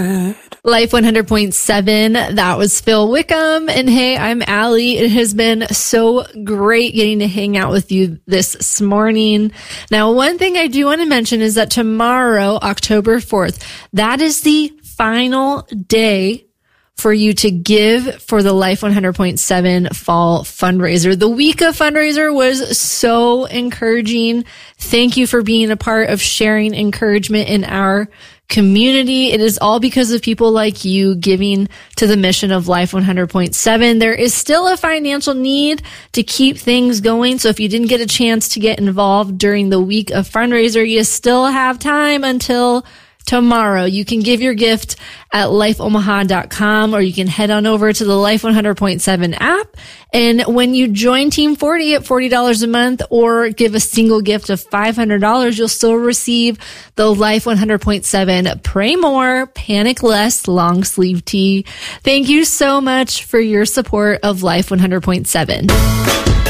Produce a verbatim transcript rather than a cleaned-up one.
Life one hundred point seven, that was Phil Wickham. And hey, I'm Allie. It has been so great getting to hang out with you this morning. Now, one thing I do want to mention is that tomorrow, October fourth, that is the final day for you to give for the Life one hundred point seven fall fundraiser. The week of fundraiser was so encouraging. Thank you for being a part of sharing encouragement in our community. It is all because of people like you giving to the mission of Life one hundred point seven. There is still a financial need to keep things going. So if you didn't get a chance to get involved during the week of fundraiser, you still have time until tomorrow. You can give your gift at life omaha dot com, or you can head on over to the Life one hundred point seven app. And when you join Team forty at forty dollars a month or give a single gift of five hundred dollars, you'll still receive the Life one hundred point seven Pray More, Panic Less long sleeve tee. Thank you so much for your support of Life one hundred point seven.